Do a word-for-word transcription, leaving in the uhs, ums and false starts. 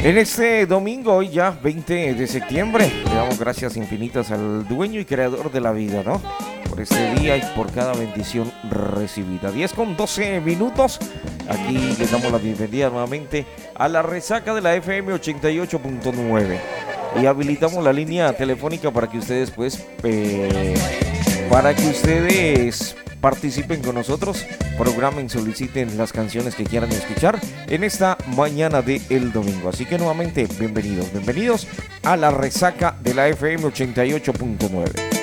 En este domingo, hoy ya veinte de septiembre, le damos gracias infinitas al dueño y creador de la vida, ¿no? Por este día y por cada bendición recibida. diez con doce minutos. Aquí les damos la bienvenida nuevamente a la resaca de la F M ochenta y ocho punto nueve. Y habilitamos la línea telefónica para que ustedes, pues, eh, para que ustedes participen con nosotros, programen, soliciten las canciones que quieran escuchar en esta mañana de el domingo. Así que nuevamente, bienvenidos, bienvenidos a la resaca de la F M ochenta y ocho punto nueve.